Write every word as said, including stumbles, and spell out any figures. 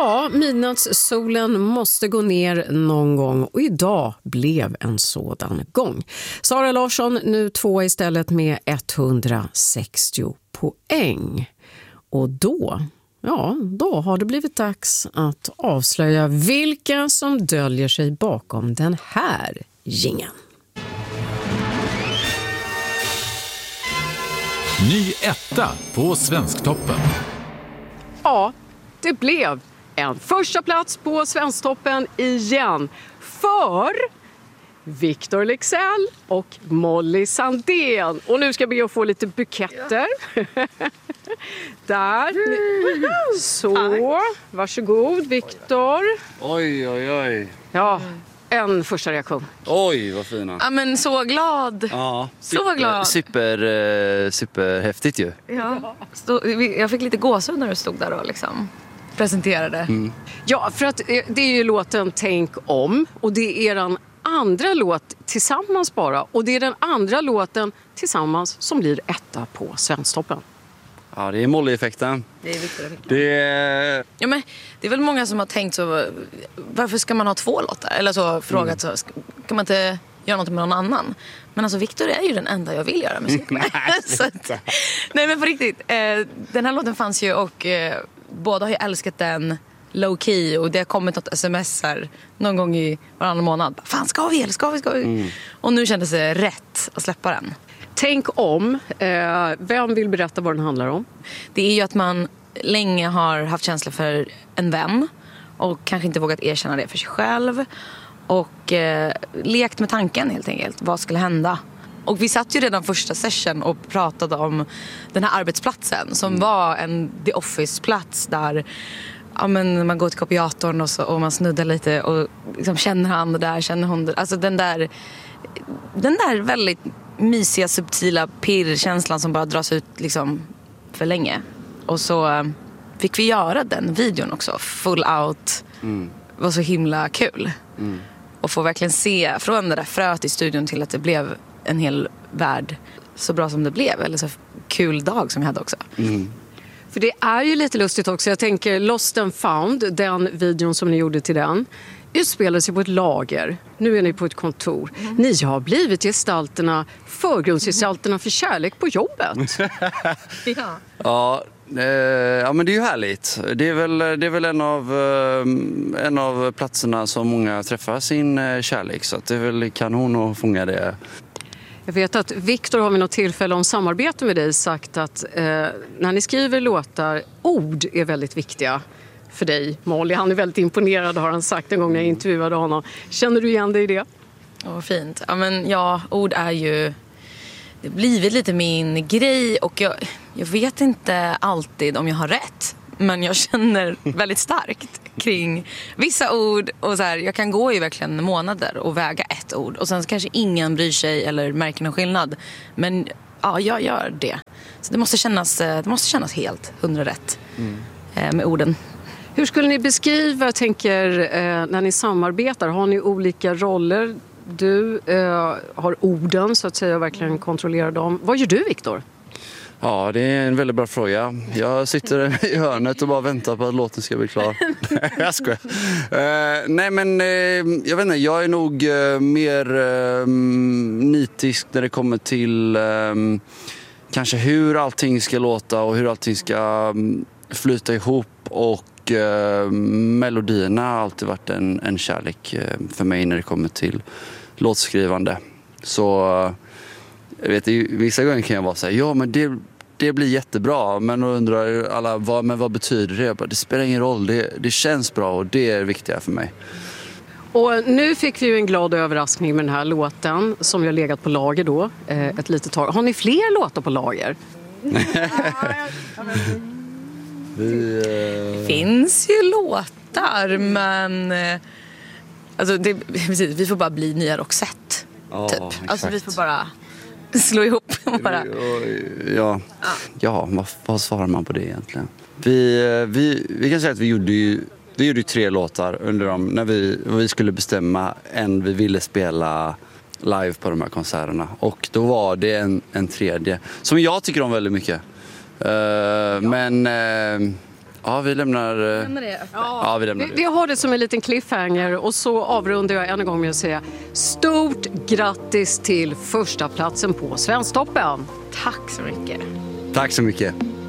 Ja, midnattssolen måste gå ner någon gång och idag blev en sådan gång. Sara Larsson nu två istället med etthundrasextio poäng. Och då, ja, då har det blivit dags att avslöja vilka som döljer sig bakom den här jingeln. Ny etta på Svensktoppen. Ja, det blev en första plats på Svensktoppen igen för Victor Leksell och Molly Sandén. Och nu ska jag be att få lite buketter. Ja. Där. Så, varsågod Victor. Oj, oj, oj. Ja, en första reaktion. Oj, vad fina. Ja, men så glad. Ja, så super, glad. Super, eh, superhäftigt ju. Ja. Stå, jag fick lite gåshud när du stod där och liksom presenterade. Mm. Ja, för att det är ju låten Tänk om och det är den andra låt tillsammans bara. Och det är den andra låten tillsammans som blir etta på Svensktoppen. Ja, det är Molly-effekten. Det är viktigt. Det är... Ja, men det är väl många som har tänkt så, varför ska man ha två låtar? Eller så frågat så, kan man inte göra något med någon annan? Men alltså Victor är ju den enda jag vill göra musik med. så att, nej men på riktigt, eh, den här låten fanns ju och eh, båda har ju älskat den low key och det har kommit något sms här någon gång i varannan månad. Fan, ska vi eller ska vi? Ska vi? Mm. Och nu kändes det rätt att släppa den. Tänk om. Eh, vem vill berätta vad den handlar om? Det är ju att man länge har haft känsla för en vän och kanske inte vågat erkänna det för sig själv och eh, lekt med tanken helt enkelt. Vad skulle hända? Och vi satt ju redan första session och pratade om den här arbetsplatsen som mm. var en The Office-plats där ja, men man går till kopiatorn och, så, och man snuddar lite och liksom känner han där, känner hon där. Alltså den där, den där väldigt mysiga, subtila pirrkänslan som bara dras ut liksom för länge. Och så fick vi göra den videon också, full out. Mm. Var så himla kul. Mm. Och få verkligen se från det där fröet i studion till att det blev en hel värld så bra som det blev. Eller så kul dag som vi hade också. Mm. För det är ju lite lustigt också. Jag tänker Lost and Found, den videon som ni gjorde till den, utspelar sig på ett lager. Nu är ni på ett kontor. Mm. Ni har blivit gestalterna, förgrundsgestalterna för kärlek på jobbet. ja. Ja, eh, ja, men det är ju härligt. Det är väl, det är väl en, av, eh, en av platserna som många träffar sin eh, kärlek. Så att det är väl kanon att fånga det. Jag vet att Victor har vid något tillfälle om samarbete med dig sagt att eh, när ni skriver låtar, ord är väldigt viktiga för dig, Molly. Han är väldigt imponerad, har han sagt en gång när jag intervjuade honom. Känner du igen dig i det? Åh, vad fint. Ja, men ja, ord är ju... Det har blivit lite min grej och jag, jag vet inte alltid om jag har rätt. Men jag känner väldigt starkt kring vissa ord. Och så här, jag kan gå i verkligen månader och väga ett ord. Och sen så kanske ingen bryr sig eller märker någon skillnad. Men ja, jag gör det. Så det måste kännas, det måste kännas helt hundra rätt mm. med orden. Hur skulle ni beskriva, jag tänker, eh, när ni samarbetar? Har ni olika roller? Du eh, har orden så att säga och verkligen kontrollerar dem. Vad gör du, Victor? Ja, det är en väldigt bra fråga. Jag sitter i hörnet och bara väntar på att låten ska bli klar. jag skojar. Uh, nej, men uh, jag vet inte. Jag är nog uh, mer uh, nitisk när det kommer till uh, kanske hur allting ska låta och hur allting ska um, flyta ihop. Och uh, melodierna har alltid varit en, en kärlek uh, för mig när det kommer till låtskrivande. Så... Uh, Jag vet, vissa gånger kan jag vara så här, ja men det, det blir jättebra. Men då undrar alla, vad, men vad betyder det? Jag bara, det spelar ingen roll, det, det känns bra och det är viktigt för mig. Och nu fick vi ju en glad överraskning med den här låten som jag legat på lager då, eh, ett litet tag. Har ni fler låtar på lager? vi, eh... Det finns ju låtar, men eh, alltså det, precis, vi får bara bli nya Roxette. Ja, typ. Alltså vi får bara... slå ihop och bara... Ja, ja vad, vad svarar man på det egentligen? Vi, vi, vi kan säga att vi gjorde ju, vi gjorde ju tre låtar under dem när vi, vi skulle bestämma en vi ville spela live på de här konserterna. Och då var det en, en tredje som jag tycker om väldigt mycket. Uh, ja. Men uh, Ja, vi lämnar... eh, Men det är öppet. Ja, vi lämnar Vi, det. vi har det som en liten cliffhanger och så avrundar jag än en gång med att säga stort grattis till första platsen på Svensktoppen. Tack så mycket. Tack så mycket.